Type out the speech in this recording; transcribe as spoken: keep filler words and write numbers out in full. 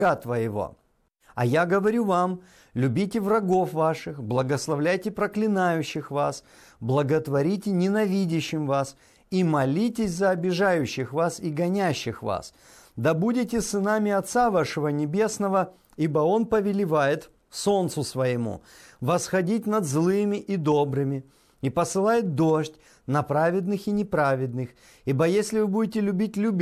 твоего. А я говорю вам, любите врагов ваших, благословляйте проклинающих вас, благотворите ненавидящим вас и молитесь за обижающих вас и гонящих вас. Да будете сынами Отца вашего Небесного, ибо Он повелевает солнцу своему восходить над злыми и добрыми, и посылает дождь на праведных и неправедных. Ибо если вы будете любить любящих,